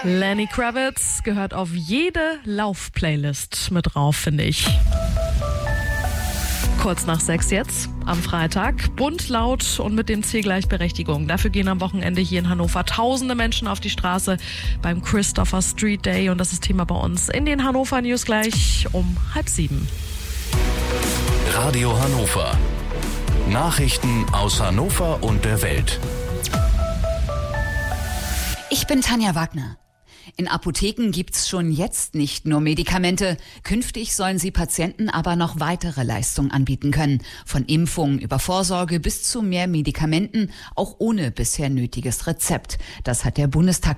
Lenny Kravitz gehört auf jede Lauf-Playlist mit drauf, finde ich. Kurz nach 6 jetzt, am Freitag, bunt, laut und mit dem Ziel Gleichberechtigung. Dafür gehen am Wochenende hier in Hannover tausende Menschen auf die Straße beim Christopher Street Day. Und das ist Thema bei uns in den Hannover News gleich um 6:30. Radio Hannover. Nachrichten aus Hannover und der Welt. Ich bin Tanja Wagner. In Apotheken gibt's schon jetzt nicht nur Medikamente. Künftig sollen sie Patienten aber noch weitere Leistungen anbieten können. Von Impfungen über Vorsorge bis zu mehr Medikamenten, auch ohne bisher nötiges Rezept. Das hat der Bundestag